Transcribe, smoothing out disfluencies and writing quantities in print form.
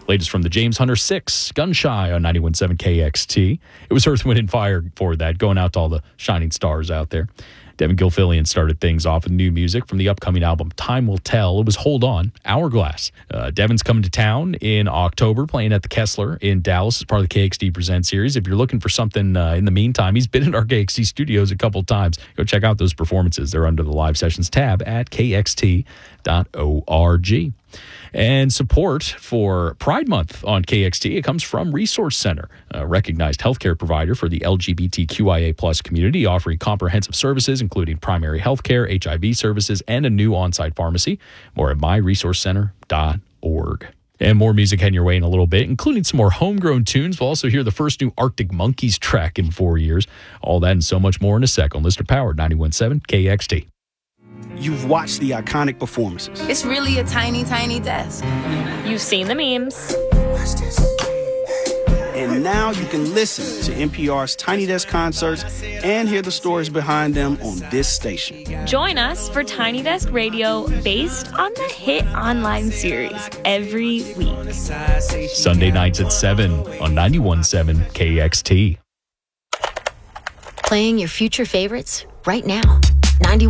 Latest from the James Hunter 6, Gun Shy on 91.7 KXT. It was Earth, Wind & Fire for that, going out to all the shining stars out there. Devin Gilfillian started things off with new music from the upcoming album Time Will Tell. It was Hold On, Hourglass. Devin's coming to town in October, playing at the Kessler in Dallas as part of the KXT Present series. If you're looking for something in the meantime, he's been in our KXT studios a couple times. Go check out those performances. They're under the Live Sessions tab at kxt.org. And support for Pride Month on KXT, it comes from Resource Center, a recognized healthcare provider for the LGBTQIA plus community, offering comprehensive services, including primary healthcare, HIV services, and a new on-site pharmacy. More at myresourcecenter.org. And more music heading your way in a little bit, including some more homegrown tunes. We'll also hear the first new Arctic Monkeys track in 4 years. All that and so much more in a second. Listener Powered, 91.7 KXT. You've watched the iconic performances. It's really a tiny, tiny desk. You've seen the memes. And now you can listen to NPR's Tiny Desk concerts and hear the stories behind them on this station. Join us for Tiny Desk Radio based on the hit online series every week. Sunday nights at 7 on 91.7 KXT. Playing your future favorites right now. 91